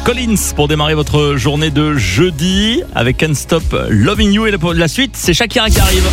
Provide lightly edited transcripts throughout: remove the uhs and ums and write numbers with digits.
Collins pour démarrer votre journée de jeudi avec Can't Stop Loving You. Et la suite, c'est Shakira qui arrive.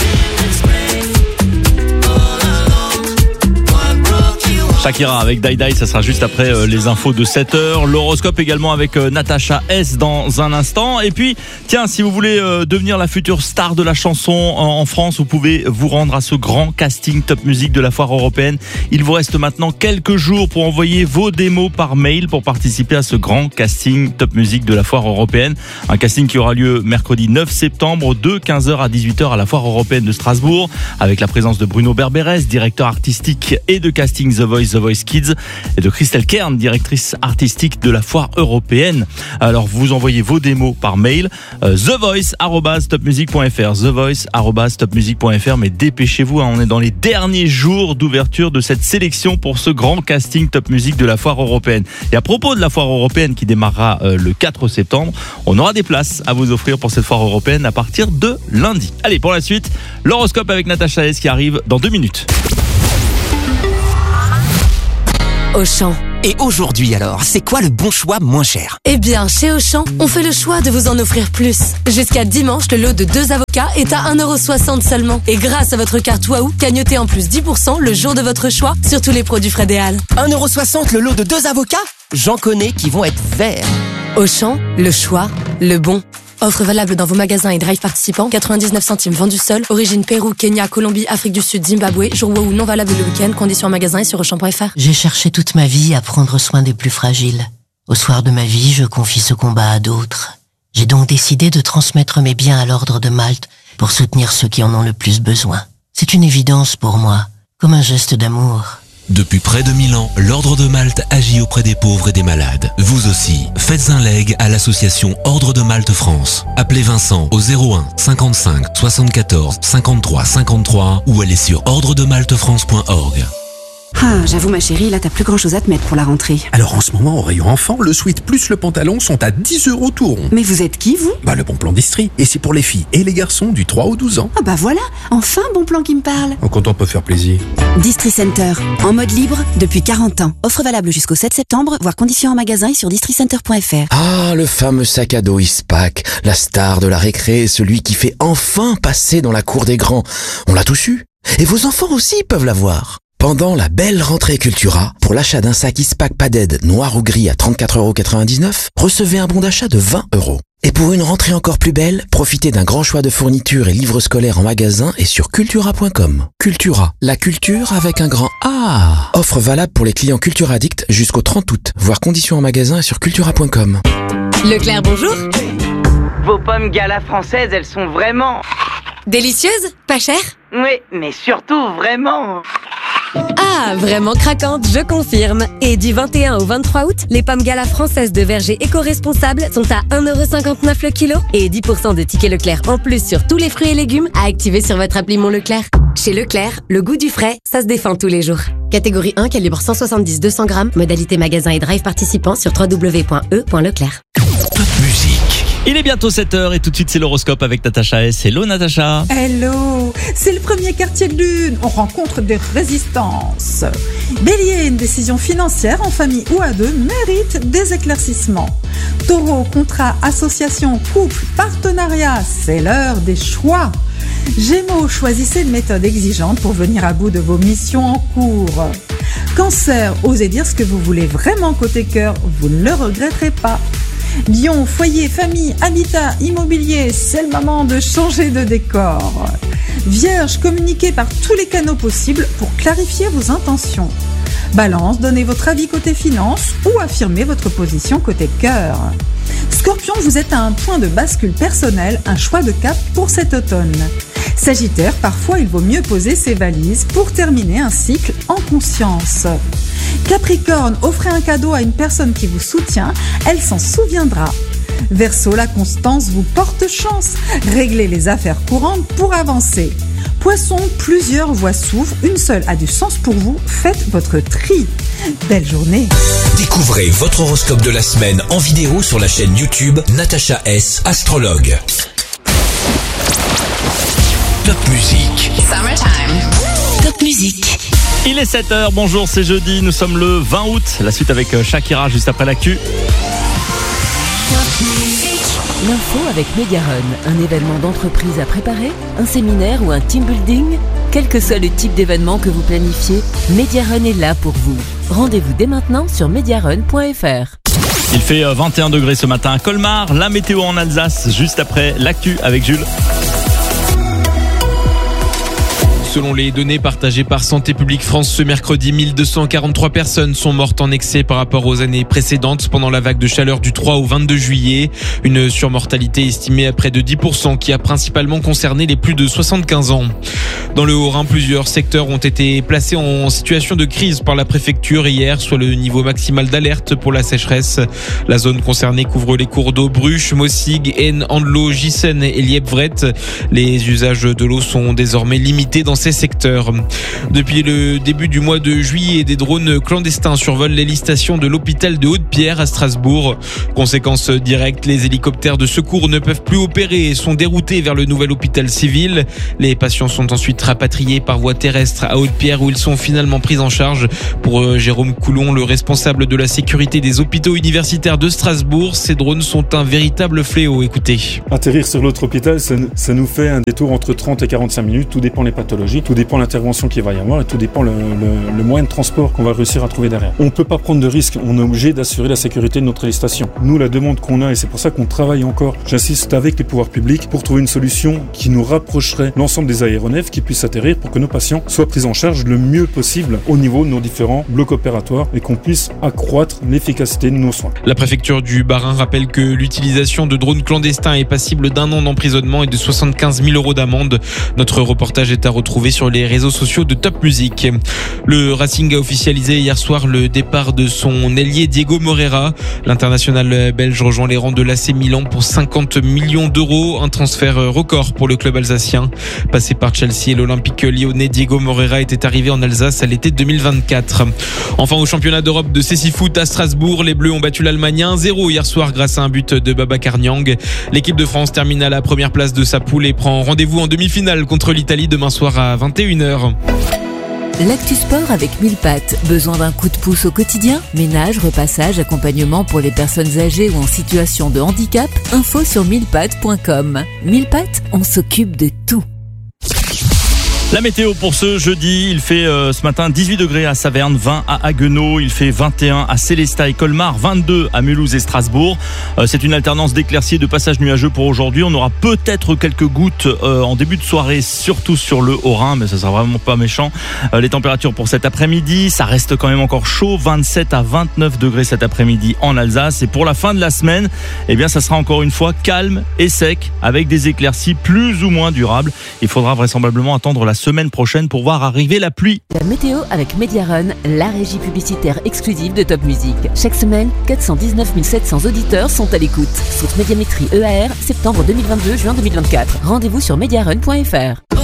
Shakira avec Die Die, ça sera juste après les infos de 7h. L'horoscope également avec Natacha S dans un instant. Et puis, tiens, si vous voulez devenir la future star de la chanson en France, vous pouvez vous rendre à ce grand casting Top Music de la foire européenne. Il vous reste maintenant quelques jours pour envoyer vos démos par mail pour participer à ce grand casting Top Music de la foire européenne. Un casting qui aura lieu mercredi 9 septembre de 15h à 18h à la foire européenne de Strasbourg avec la présence de Bruno Berberes, directeur artistique et de casting The Voice Kids, et de Christelle Kern, directrice artistique de la foire européenne. Alors vous envoyez vos démos par mail thevoice@topmusic.fr thevoice@topmusic.fr, mais dépêchez-vous, on est dans les derniers jours d'ouverture de cette sélection pour ce grand casting Top Music de la foire européenne. Et à propos de la foire européenne qui démarrera le 4 septembre, on aura des places à vous offrir pour cette foire européenne à partir de lundi. Allez, pour la suite, l'horoscope avec Natacha S qui arrive dans 2 minutes. Auchan. Et aujourd'hui alors, c'est quoi le bon choix moins cher? Eh bien, chez Auchan, on fait le choix de vous en offrir plus. Jusqu'à dimanche, le lot de 2 avocats est à 1,60€ seulement. Et grâce à votre carte Wahoo, gagnotez en plus 10% le jour de votre choix sur tous les produits Fred et Al. 1,60€ le lot de 2 avocats? J'en connais qui vont être verts. Auchan, le choix, le bon. Offre valable dans vos magasins et drive participants, 99 centimes vendu seul, origine Pérou, Kenya, Colombie, Afrique du Sud, Zimbabwe, jour Wahoo non valable le week-end, conditions en magasin et sur Auchan.fr. J'ai cherché toute ma vie à prendre soin des plus fragiles. Au soir de ma vie, je confie ce combat à d'autres. J'ai donc décidé de transmettre mes biens à l'Ordre de Malte pour soutenir ceux qui en ont le plus besoin. C'est une évidence pour moi, comme un geste d'amour. Depuis près de 1000 ans, l'Ordre de Malte agit auprès des pauvres et des malades. Vous aussi, faites un leg à l'association Ordre de Malte France. Appelez Vincent au 01 55 74 53 53 ou allez sur ordredemaltefrance.org. Ah, j'avoue ma chérie, là t'as plus grand chose à te mettre pour la rentrée. Alors en ce moment, au rayon enfant, le sweat plus le pantalon sont à 10€ tout rond. Mais vous êtes qui vous? Le bon plan d'Istrie. Et c'est pour les filles et les garçons du 3 au 12 ans. Ah bah voilà, enfin bon plan qui me parle. Quand on peut faire plaisir. Distri Center, en mode libre depuis 40 ans. Offre valable jusqu'au 7 septembre, voire conditions en magasin et sur districenter.fr. Ah, le fameux sac à dos Ispac, la star de la récré, celui qui fait enfin passer dans la cour des grands. On l'a tous eu. Et vos enfants aussi peuvent l'avoir. Pendant la belle rentrée Cultura, pour l'achat d'un sac Ispac Paded noir ou gris à 34,99€, recevez un bon d'achat de 20€. Et pour une rentrée encore plus belle, profitez d'un grand choix de fournitures et livres scolaires en magasin et sur cultura.com. Cultura, la culture avec un grand A. Offre valable pour les clients Cultura Addict jusqu'au 30 août. Voir conditions en magasin et sur cultura.com. Leclerc, bonjour. Vos pommes Gala françaises, elles sont vraiment... Délicieuse? Pas chère? Oui, mais surtout vraiment... Ah, vraiment craquante, je confirme. Et du 21 au 23 août, les pommes Gala françaises de verger éco-responsables sont à 1,59€ le kilo et 10% de tickets Leclerc en plus sur tous les fruits et légumes à activer sur votre appli Mon Leclerc. Chez Leclerc, le goût du frais, ça se défend tous les jours. Catégorie 1, calibre 170-200 grammes, modalité magasin et drive participant sur www.e.leclerc. Top Music. Il est bientôt 7h et tout de suite c'est l'horoscope avec Natacha S. Hello Natacha. Hello, c'est le premier quartier de lune, on rencontre des résistances. Bélier, une décision financière en famille ou à deux mérite des éclaircissements. Taureau, contrat, association, couple, partenariat, c'est l'heure des choix. Gémeaux, choisissez une méthode exigeante pour venir à bout de vos missions en cours. Cancer, osez dire ce que vous voulez vraiment côté cœur, vous ne le regretterez pas. Lion, foyer, famille, habitat, immobilier, c'est le moment de changer de décor. Vierge, communiquez par tous les canaux possibles pour clarifier vos intentions. Balance, donnez votre avis côté finance ou affirmez votre position côté cœur. Scorpion, vous êtes à un point de bascule personnel, un choix de cap pour cet automne. Sagittaire, parfois il vaut mieux poser ses valises pour terminer un cycle en conscience. Capricorne, offrez un cadeau à une personne qui vous soutient, elle s'en souviendra. Verseau, la constance vous porte chance. Réglez les affaires courantes pour avancer. Poisson, plusieurs voies s'ouvrent, une seule a du sens pour vous, faites votre tri. Belle journée. Découvrez votre horoscope de la semaine en vidéo sur la chaîne YouTube Natacha S, astrologue. Top Music. Top Music. Il est 7h, bonjour, c'est jeudi, nous sommes le 20 août. La suite avec Shakira juste après l'actu. L'info avec Mediarun, un événement d'entreprise à préparer, un séminaire ou un team building. Quel que soit le type d'événement que vous planifiez, Mediarun est là pour vous. Rendez-vous dès maintenant sur mediarun.fr. Il fait 21 degrés ce matin à Colmar. La météo en Alsace, juste après l'actu avec Jules. Selon les données partagées par Santé publique France ce mercredi, 1243 personnes sont mortes en excès par rapport aux années précédentes pendant la vague de chaleur du 3 au 22 juillet. Une surmortalité estimée à près de 10% qui a principalement concerné les plus de 75 ans. Dans le Haut-Rhin, plusieurs secteurs ont été placés en situation de crise par la préfecture hier, soit le niveau maximal d'alerte pour la sécheresse. La zone concernée couvre les cours d'eau Bruche, Mossig, Aisne, Andelot, Giessen et Liebvret. Les usages de l'eau sont désormais limités dans ces secteurs. Depuis le début du mois de juillet, des drones clandestins survolent les stations de l'hôpital de Haute-Pierre à Strasbourg. Conséquence directe, les hélicoptères de secours ne peuvent plus opérer et sont déroutés vers le nouvel hôpital civil. Les patients sont ensuite rapatriés par voie terrestre à Haute-Pierre où ils sont finalement pris en charge. Pour Jérôme Coulon, le responsable de la sécurité des hôpitaux universitaires de Strasbourg, ces drones sont un véritable fléau. Écoutez. Atterrir sur l'autre hôpital, ça nous fait un détour entre 30 et 45 minutes. Tout dépend des pathologies, tout dépend de l'intervention qu'il va y avoir et tout dépend le moyen de transport qu'on va réussir à trouver derrière. On ne peut pas prendre de risques, on est obligé d'assurer la sécurité de notre station. Nous, la demande qu'on a, et c'est pour ça qu'on travaille encore, j'insiste, avec les pouvoirs publics pour trouver une solution qui nous rapprocherait l'ensemble des aéronefs qui puissent atterrir pour que nos patients soient pris en charge le mieux possible au niveau de nos différents blocs opératoires et qu'on puisse accroître l'efficacité de nos soins. La préfecture du Bas-Rhin rappelle que l'utilisation de drones clandestins est passible d'1 an d'emprisonnement et de 75 000 € d'amende. Notre reportage est à retrouver sur les réseaux sociaux de Top Music. Le Racing a officialisé hier soir le départ de son ailier Diego Moreira. L'international belge rejoint les rangs de l'AC Milan pour 50 millions d'euros, un transfert record pour le club alsacien. Passé par Chelsea et l'Olympique lyonnais, Diego Moreira était arrivé en Alsace à l'été 2024. Enfin, au championnat d'Europe de cécifoot à Strasbourg, les Bleus ont battu l'Allemagne 1-0 hier soir grâce à un but de Babacar Niang. L'équipe de France termine à la première place de sa poule et prend rendez-vous en demi-finale contre l'Italie demain soir à 21h. L'actu sport avec 1000 pattes. Besoin d'un coup de pouce au quotidien? Ménage, repassage, accompagnement pour les personnes âgées ou en situation de handicap? Info sur 1000pattes.com. 1000 pattes, on s'occupe de tout. La météo pour ce jeudi, il fait ce matin 18 degrés à Saverne, 20 à Haguenau, il fait 21 à Sélestat et Colmar, 22 à Mulhouse et Strasbourg. C'est une alternance d'éclaircies et de passages nuageux pour aujourd'hui. On aura peut-être quelques gouttes en début de soirée, surtout sur le Haut-Rhin, mais ça sera vraiment pas méchant. Les températures pour cet après-midi, ça reste quand même encore chaud, 27 à 29 degrés cet après-midi en Alsace. Et pour la fin de la semaine, eh bien, ça sera encore une fois calme et sec, avec des éclaircies plus ou moins durables. Il faudra vraisemblablement attendre la semaine prochaine pour voir arriver la pluie. La météo avec Mediarun, la régie publicitaire exclusive de Top Music. Chaque semaine, 419 700 auditeurs sont à l'écoute. Sauf Médiamétrie EAR, septembre 2022, juin 2024. Rendez-vous sur mediarun.fr.